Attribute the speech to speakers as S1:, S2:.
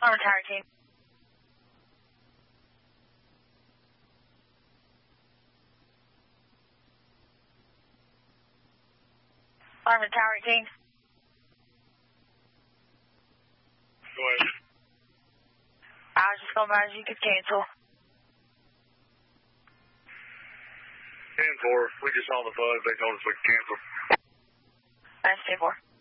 S1: Armor Tower team. Armor Tower team.
S2: Go ahead.
S1: I was just going by as you could cancel.
S2: 10-4. We just saw the buzz. They told us we could cancel.
S1: That's 10-4.